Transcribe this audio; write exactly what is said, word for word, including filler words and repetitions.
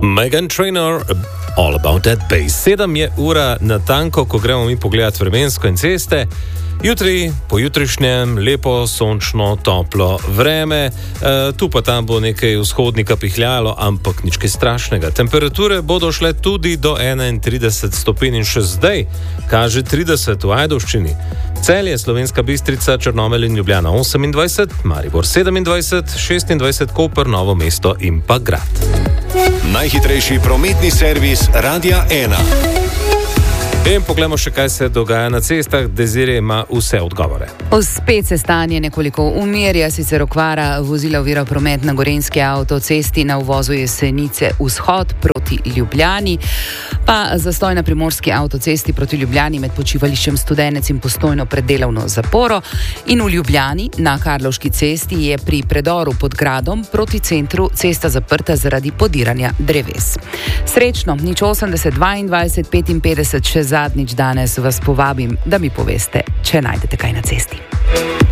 Meghan Trainor, All About That Bass. Sedem je ura natanko, ko gremo mi pogledati vremensko in ceste. Jutri, pojutrišnjem, lepo, sončno, toplo vreme, e, tu pa tam bo nekaj vzhodnika pihljalo, ampak nič kaj strašnega. Temperature bodo šle tudi do enaintrideset stopinj in še zdaj kaže trideset v Ajdovščini. Celje, Slovenska Bistrica, Črnomelj in Ljubljana osemindvajset, Maribor sedemindvajset, šestindvajset Koper, Novo mesto in pa Grad. Najhitrejši prometni servis Radia ena. In poglejmo še, kaj se dogaja na cestah. Desiree ima vse odgovore. Spet se stanje nekoliko umirja, sicer okvara vozila ovira promet na Gorenjski avtocesti na uvozu Jesenice vzhod proti Ljubljani, pa zastoj na Primorski avtocesti proti Ljubljani med počivališčem Studenec in Postojno pred delovno zaporo in v Ljubljani na Karlovški cesti je pri predoru pod gradom proti centru cesta zaprta zaradi podiranja dreves. Srečno, nič osemdeset dvaindvajset petinpetdeset še zadnjič danes vas povabim, da mi poveste, če najdete kaj na cesti.